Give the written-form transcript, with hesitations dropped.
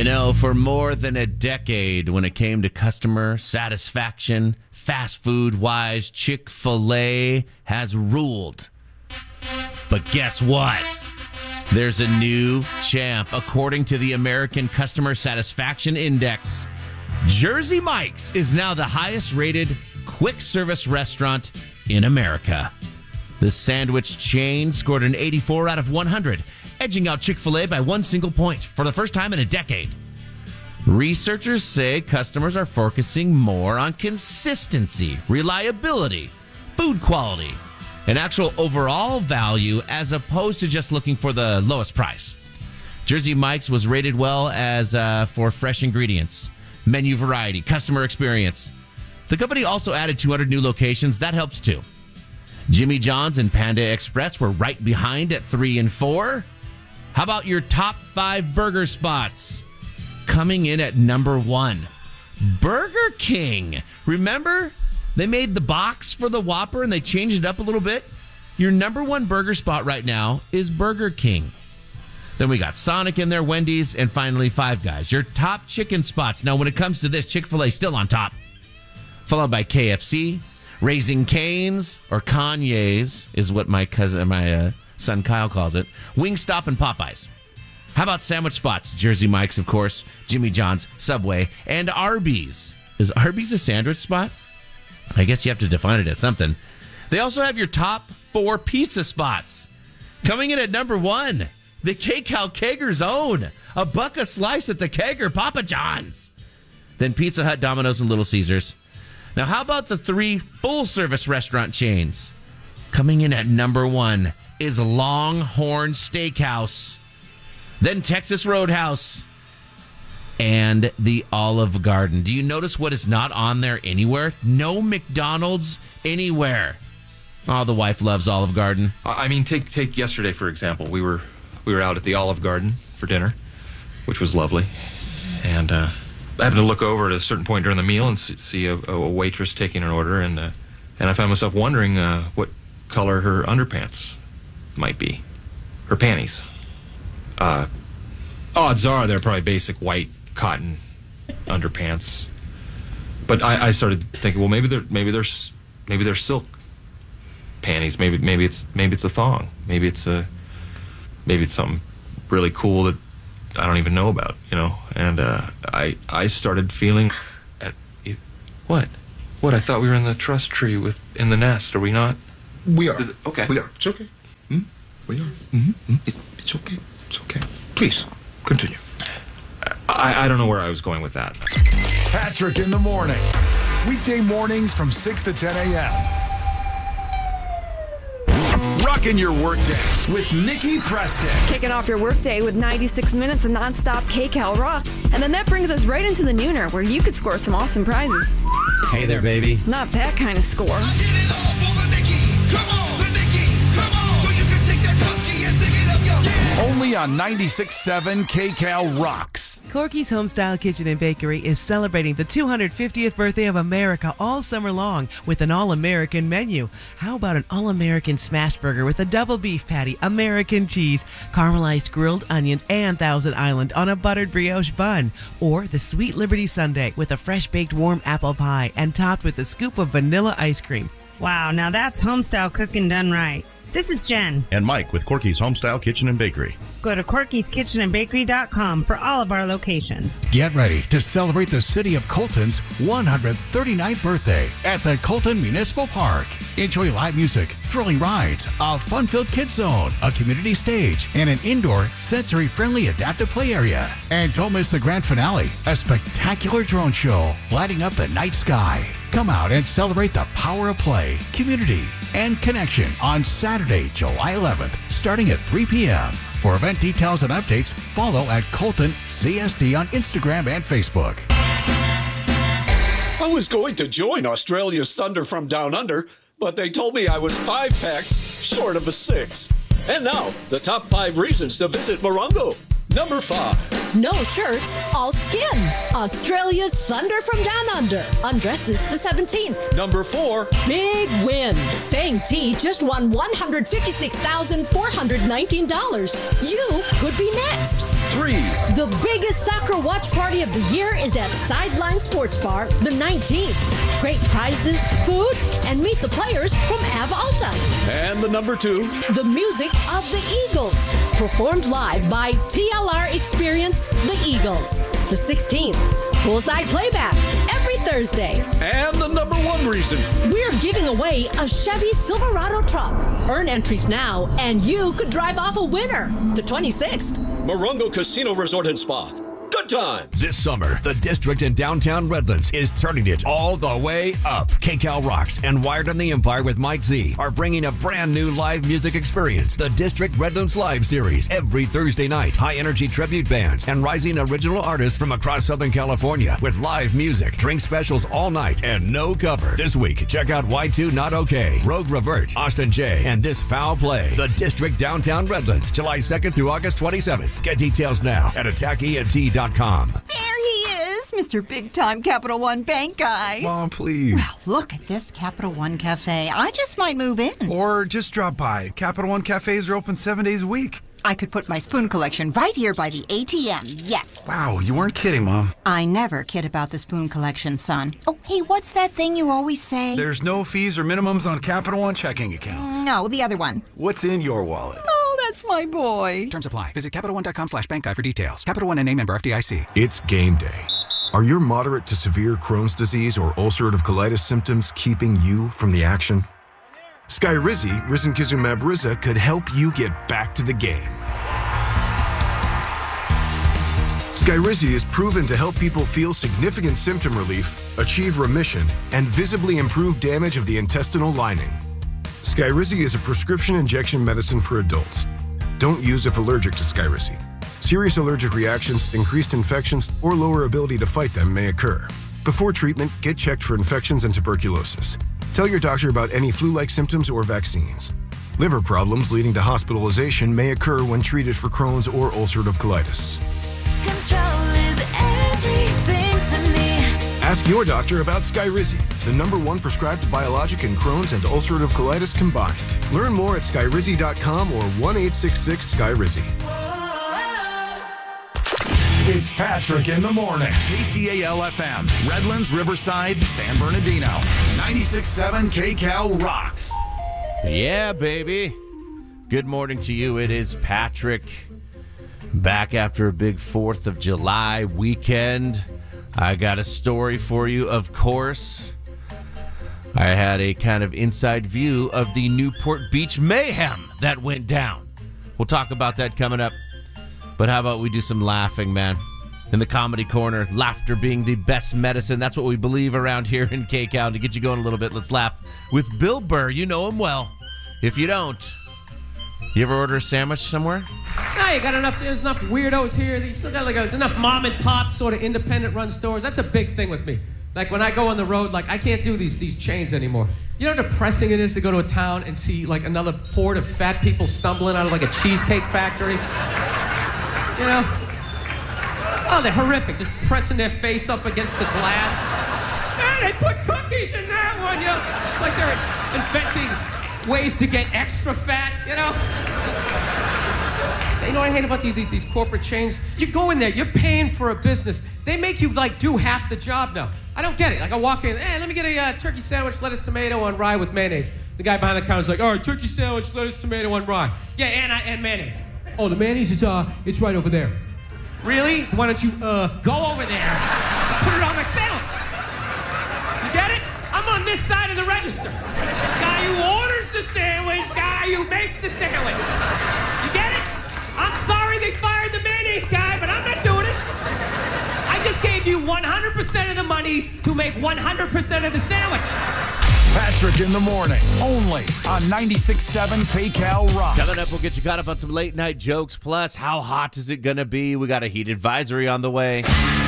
You know, for more than a decade, when it came to customer satisfaction, fast food-wise, Chick-fil-A has ruled. But guess what? There's a new champ. According to the American Customer Satisfaction Index, Jersey Mike's is now the highest-rated quick-service restaurant in America. The sandwich chain scored an 84 out of 100, edging out Chick-fil-A by one single point for the first time in a decade. Researchers say customers are focusing more on consistency, reliability, food quality, and actual overall value as opposed to just looking for the lowest price. Jersey Mike's was rated well as for fresh ingredients, menu variety, customer experience. The company also added 200 new locations. That helps too. Jimmy John's and Panda Express were right behind at 3 and 4. How about your top 5 burger spots? Coming in at number 1, Burger King. Remember, they made the box for the Whopper and they changed it up a little bit. Your number 1 burger spot right now is Burger King. Then we got Sonic in there, Wendy's, and finally Five Guys. Your top chicken spots. Now, when it comes to this, Chick-fil-A still on top, followed by KFC, Raising Cane's, or Kanye's is what my son Kyle calls it, Wingstop, and Popeyes. How about sandwich spots? Jersey Mike's, of course, Jimmy John's, Subway, and Arby's. Is Arby's a sandwich spot? I guess you have to define it as something. They also have your top 4 pizza spots. Coming in at number 1, the K-Cal Keger's own, a buck a slice at the Keger, Papa John's. Then Pizza Hut, Domino's, and Little Caesars. Now, how about the 3 full-service restaurant chains? Coming in at number 1 is Longhorn Steakhouse, then Texas Roadhouse, and the Olive Garden. Do you notice what is not on there anywhere? No McDonald's anywhere. Oh, the wife loves Olive Garden. I mean, take yesterday, for example. We were out at the Olive Garden for dinner, which was lovely. And I happened to look over at a certain point during the meal and see a waitress taking an order. And I found myself wondering what color her underpants might be. Her panties. Odds are they're probably basic white cotton underpants. But I started thinking, well, maybe they're silk panties. Maybe it's a thong. Maybe it's something really cool that I don't even know about, you know. And I started feeling what? I thought we were in the trust tree in the nest. Are we not? We are. Okay. We are. It's okay. We are. It's okay. It's okay. Please, continue. I don't know where I was going with that. Patrick in the morning. Weekday mornings from 6 to 10 a.m. Rocking your workday with Nikki Preston. Kicking off your workday with 96 minutes of nonstop K-Cal rock. And then that brings us right into the Nooner, where you could score some awesome prizes. Hey there, baby. Not that kind of score. Only on 96.7 K-Cal Rocks. Corky's Homestyle Kitchen and Bakery is celebrating the 250th birthday of America all summer long with an all-American menu. How about an all-American smash burger with a double beef patty, American cheese, caramelized grilled onions, and Thousand Island on a buttered brioche bun? Or the Sweet Liberty Sundae with a fresh-baked warm apple pie and topped with a scoop of vanilla ice cream. Wow, now that's homestyle cooking done right. This is Jen. And Mike with Corky's Homestyle Kitchen and Bakery. Go to corkyskitchenandbakery.com for all of our locations. Get ready to celebrate the city of Colton's 139th birthday at the Colton Municipal Park. Enjoy live music, thrilling rides, a fun-filled kids zone, a community stage, and an indoor, sensory-friendly adaptive play area. And don't miss the grand finale, a spectacular drone show lighting up the night sky. Come out and celebrate the power of play, community, and connection on Saturday, July 11th, starting at 3 p.m. For event details and updates, follow at Colton CSD on Instagram and Facebook. I was going to join Australia's Thunder from Down Under, but they told me I was 5 packs short of a 6. And now, the top 5 reasons to visit Morongo. Number 5. No shirts, all skin. Australia's Thunder from Down Under undresses the 17th. Number 4. Big win. Sang-T just won $156,419. You could be next. 3. The biggest soccer watch party of the year is at Sideline Sports Bar the 19th. Great prizes, food, and meet the players from Av Alta. And the number 2. The music of the Eagles, performed live by TLR Experience, the Eagles. The 16th, poolside playback every Thursday. And the number 1 reason. We're giving away a Chevy Silverado truck. Earn entries now, and you could drive off a winner. The 26th. Morongo Casino Resort and Spa. Good time. This summer, the District in downtown Redlands is turning it all the way up. KCAL Rocks and Wired on the Empire with Mike Z are bringing a brand new live music experience. The District Redlands Live Series. Every Thursday night, high-energy tribute bands and rising original artists from across Southern California with live music, drink specials all night, and no cover. This week, check out Y2 Not Okay, Rogue Revert, Austin J, and This Foul Play. The District downtown Redlands, July 2nd through August 27th. Get details now at attackent.com. There he is, Mr. Big-Time Capital One Bank guy. Mom, please. Well, look at this Capital One Cafe. I just might move in. Or just drop by. Capital One Cafes are open 7 days a week. I could put my spoon collection right here by the ATM, yes. Wow, you weren't kidding, Mom. I never kid about the spoon collection, son. Oh, hey, what's that thing you always say? There's no fees or minimums on Capital One checking accounts. No, the other one. What's in your wallet? Oh, that's my boy. Terms apply. Visit CapitalOne.com/bankguy for details. Capital One and member FDIC. It's game day. Are your moderate to severe Crohn's disease or ulcerative colitis symptoms keeping you from the action? Skyrizi, risankizumab Riza, could help you get back to the game. Skyrizi is proven to help people feel significant symptom relief, achieve remission, and visibly improve damage of the intestinal lining. Skyrizi is a prescription injection medicine for adults. Don't use if allergic to Skyrizi. Serious allergic reactions, increased infections, or lower ability to fight them may occur. Before treatment, get checked for infections and tuberculosis. Tell your doctor about any flu-like symptoms or vaccines. Liver problems leading to hospitalization may occur when treated for Crohn's or ulcerative colitis. Control is everything to me. Ask your doctor about Skyrizi, the #1 prescribed biologic in Crohn's and ulcerative colitis combined. Learn more at skyrizi.com or 1-866-SKYRIZI. It's Patrick in the morning. KCAL-FM, Redlands, Riverside, San Bernardino. 96.7 KCAL rocks. Yeah, baby. Good morning to you. It is Patrick. Back after a big 4th of July weekend. I got a story for you, of course. I had a kind of inside view of the Newport Beach mayhem that went down. We'll talk about that coming up. But how about we do some laughing, man? In the comedy corner, laughter being the best medicine. That's what we believe around here in KCAL. To get you going a little bit, let's laugh with Bill Burr. You know him well. If you don't, you ever order a sandwich somewhere? No, you got enough. There's enough weirdos here. You still got enough mom and pop sort of independent run stores. That's a big thing with me. Like when I go on the road, like I can't do these chains anymore. You know how depressing it is to go to a town and see like another horde of fat people stumbling out of like a cheesecake factory? You know? Oh, they're horrific. Just pressing their face up against the glass. Hey, they put cookies in that one. You know? It's like they're inventing ways to get extra fat, you know? You know what I hate about these corporate chains? You go in there, you're paying for a business. They make you like do half the job now. I don't get it. Like I walk in, hey, let me get a turkey sandwich, lettuce, tomato on rye with mayonnaise. The guy behind the counter's like, all right, turkey sandwich, lettuce, tomato on rye. Yeah, and mayonnaise. Oh, the mayonnaise is it's right over there. Really? Why don't you go over there, put it on my sandwich? You get it? I'm on this side of the register. Guy who orders the sandwich, guy who makes the sandwich. You get it? I'm sorry they fired the mayonnaise guy, but I'm not doing it. I just gave you 100% of the money to make 100% of the sandwich. Patrick in the morning, only on 96.7 KCAL rocks. Coming up, we'll get you caught up on some late night jokes. Plus, how hot is it going to be? We got a heat advisory on the way.